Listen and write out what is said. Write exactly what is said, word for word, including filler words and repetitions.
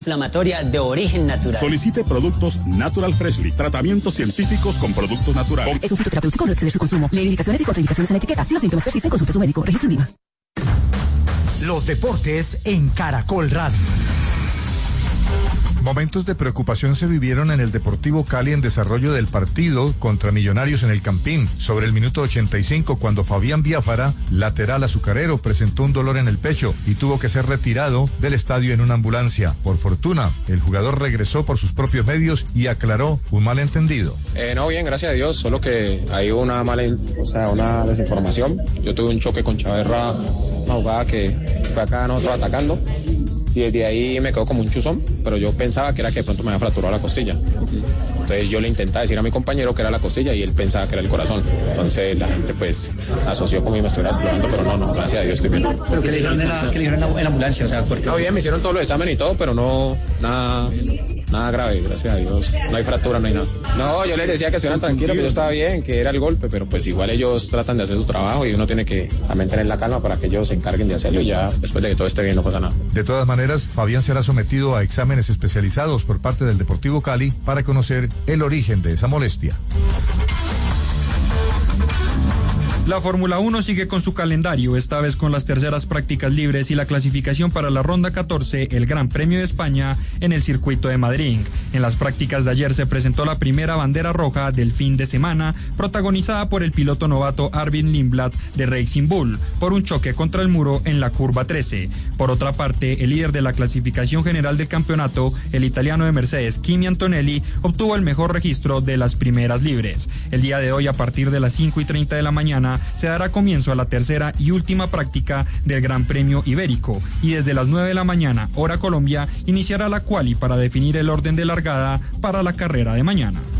Inflamatoria de origen natural. Solicite productos Natural Freshly, tratamientos científicos con productos naturales. Es un fitoterapéutico, no exceder su consumo. Lee indicaciones y contraindicaciones en la etiqueta. Si los síntomas persisten, consulte a su médico. Registro en IVA. Los deportes en Caracol Radio. Momentos de preocupación se vivieron en el Deportivo Cali en desarrollo del partido contra Millonarios en el Campín. Sobre el minuto ochenta y cinco, cuando Fabián Biafara, lateral azucarero, presentó un dolor en el pecho y tuvo que ser retirado del estadio en una ambulancia. Por fortuna, el jugador regresó por sus propios medios y aclaró un malentendido. Eh, no, bien, gracias a Dios, solo que hay una mala, o sea, una desinformación. Yo tuve un choque con Chaverra, una jugada que fue acá nosotros atacando. Y desde ahí me quedó como un chuzón, pero yo pensaba que era que de pronto me había fracturado la costilla. Entonces yo le intentaba decir a mi compañero que era la costilla y él pensaba que era el corazón. Entonces la gente pues asoció como si me estuviera explorando, pero no, no, gracias a Dios estoy bien. ¿Pero qué le dijeron en la, qué le dijeron en la, en la ambulancia? O sea, ¿por qué? No, bien, me hicieron todos los exámenes y todo, pero no, nada, nada grave, gracias a Dios. No hay fractura, no hay nada. No, yo les decía que estuvieran tranquilos, que yo estaba bien, que era el golpe, pero pues igual ellos tratan de hacer su trabajo y uno tiene que también tener la calma para que ellos se encarguen de hacerlo y ya después de que todo esté bien no pasa nada. De todas maneras, Fabián será sometido a exámenes especializados por parte del Deportivo Cali para conocer el origen de esa molestia. La Fórmula uno sigue con su calendario, esta vez con las terceras prácticas libres y la clasificación para la ronda catorce, el Gran Premio de España, en el circuito de Madrid. En las prácticas de ayer se presentó la primera bandera roja del fin de semana, protagonizada por el piloto novato Arvin Lindblad de Racing Bull, por un choque contra el muro en la curva trece. Por otra parte, el líder de la clasificación general del campeonato, el italiano de Mercedes, Kimi Antonelli, obtuvo el mejor registro de las primeras libres. El día de hoy, a partir de las cinco y treinta de la mañana, se dará comienzo a la tercera y última práctica del Gran Premio Ibérico y desde las nueve de la mañana, hora Colombia, iniciará la quali para definir el orden de largada para la carrera de mañana.